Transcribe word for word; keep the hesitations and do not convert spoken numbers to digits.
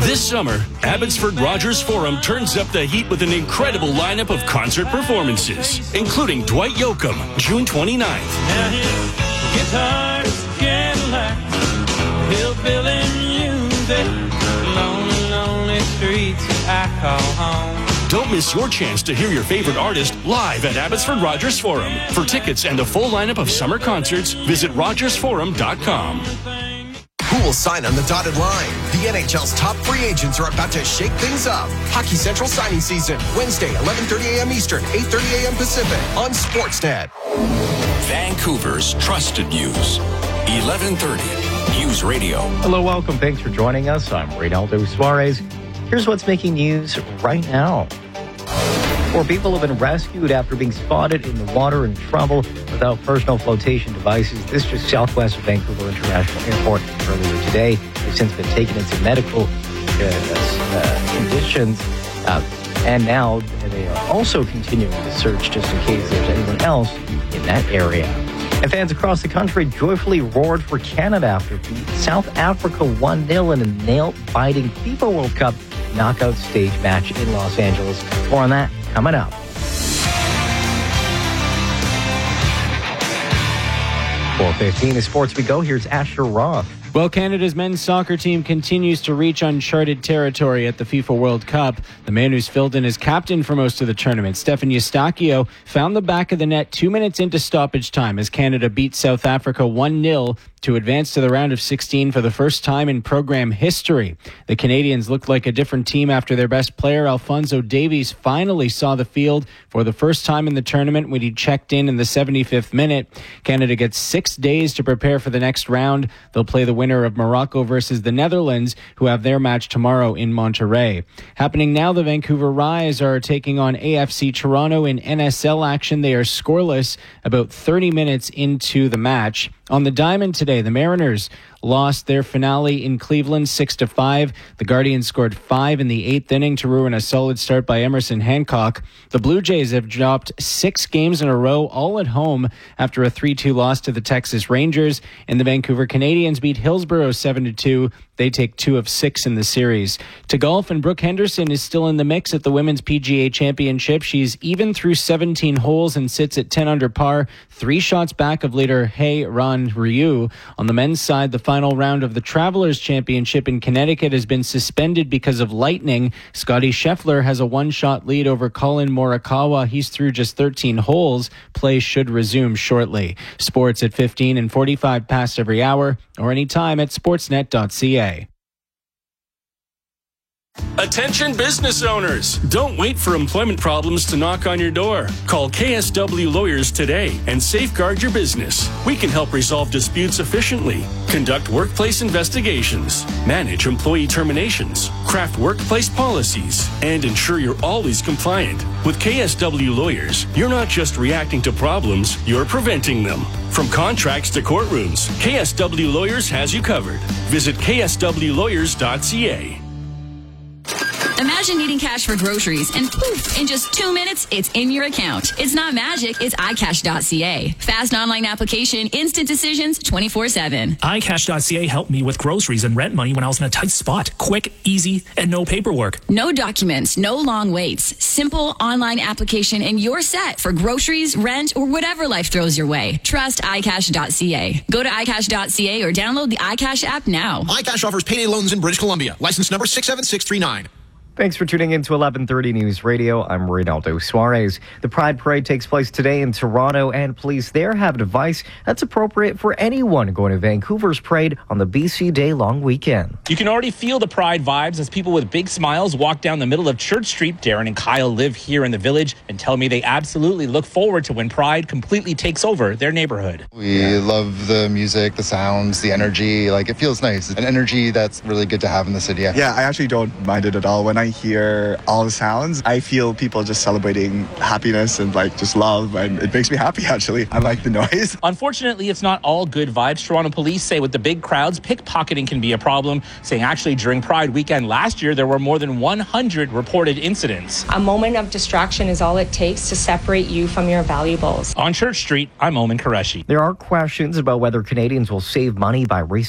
This summer, Abbotsford Rogers Forum turns up the heat with an incredible lineup of concert performances, including Dwight Yoakam, June twenty-ninth. Now his guitar's Cadillac, hillbilly music, lonely, lonely streets I call home. Don't miss your chance to hear your favorite artist live at Abbotsford Rogers Forum. For tickets and a full lineup of summer concerts, visit rogers forum dot com. Who will sign on the dotted line? The N H L's top free agents are about to shake things up. Hockey Central signing season, Wednesday, eleven thirty a.m. Eastern, eight thirty a.m. Pacific on Sportsnet. Vancouver's trusted news, eleven thirty News Radio. Hello, welcome. Thanks for joining us. I'm Reynaldo Suarez. Here's what's making news right now. Four people have been rescued after being spotted in the water in trouble without personal flotation devices. This just southwest of Vancouver International Airport earlier today. They've since been taken into medical uh, uh, conditions. Uh, and now they are also continuing the search just in case there's anyone else in that area. And fans across the country joyfully roared for Canada after beating South Africa one nil in a nail-biting FIFA World Cup knockout stage match in Los Angeles. More on that coming up. four fifteen is Sports We Go. Here's Asher Roth. Well, Canada's men's soccer team continues to reach uncharted territory at the FIFA World Cup. The man who's filled in as captain for most of the tournament, Stefan Eustáquio, found the back of the net two minutes into stoppage time as Canada beat South Africa one nil to advance to the round of sixteen for the first time in program history. The Canadians looked like a different team after their best player, Alphonso Davies, finally saw the field for the first time in the tournament when he checked in in the seventy-fifth minute. Canada gets six days to prepare for the next round. They'll play the winner of Morocco versus the Netherlands, who have their match tomorrow in Monterrey. Happening now, the Vancouver Rise are taking on A F C Toronto in N S L action. They are scoreless about thirty minutes into the match. On the diamond today, the Mariners lost their finale in Cleveland six to five. The Guardians scored five in the eighth inning to ruin a solid start by Emerson Hancock. The Blue Jays have dropped six games in a row, all at home, after a three two loss to the Texas Rangers. And the Vancouver Canadians beat Hillsborough seven to two. They take two of six in the series. To golf, and Brooke Henderson is still in the mix at the Women's P G A Championship. She's even through seventeen holes and sits at ten under par, three shots back of leader Hei Ran Ryu. On the men's side, the final round of the Travelers Championship in Connecticut has been suspended because of lightning. Scotty Scheffler has a one-shot lead over Colin Morikawa. He's through just thirteen holes. Play should resume shortly. Sports at fifteen and forty-five past every hour, or anytime at sportsnet dot c a. Attention business owners. Don't wait for employment problems to knock on your door. Call K S W Lawyers today and safeguard your business. We can help resolve disputes efficiently, conduct workplace investigations, manage employee terminations, craft workplace policies, and ensure you're always compliant. With K S W Lawyers, you're not just reacting to problems, you're preventing them. From contracts to courtrooms, K S W Lawyers has you covered. Visit k s w lawyers dot c a. Imagine needing cash for groceries and poof, in just two minutes, it's in your account. It's not magic, it's i cash dot c a. Fast online application, instant decisions, twenty-four seven. i cash dot c a helped me with groceries and rent money when I was in a tight spot. Quick, easy, and no paperwork. No documents, no long waits. Simple online application and you're set for groceries, rent, or whatever life throws your way. Trust i cash dot c a. Go to i cash dot c a or download the iCash app now. iCash offers payday loans in British Columbia. License number six seven six three nine. Thanks for tuning in to eleven thirty News Radio. I'm Reynaldo Suarez. The Pride Parade takes place today in Toronto, and police there have advice that's appropriate for anyone going to Vancouver's parade on the B C Day long weekend. You can already feel the Pride vibes as people with big smiles walk down the middle of Church Street. Darren and Kyle live here in the village and tell me they absolutely look forward to when Pride completely takes over their neighborhood. We love the music, the sounds, the energy. Like, it feels nice. An energy that's really good to have in the city. Yeah, I actually don't mind it at all. When I hear all the sounds, I feel people just celebrating happiness and like just love, and it makes me happy actually. I like the noise. Unfortunately, it's not all good vibes. Toronto police say with the big crowds, pickpocketing can be a problem, saying actually during Pride weekend last year, there were more than one hundred reported incidents. A moment of distraction is all it takes to separate you from your valuables. On Church Street, I'm Omen Qureshi. There are questions about whether Canadians will save money by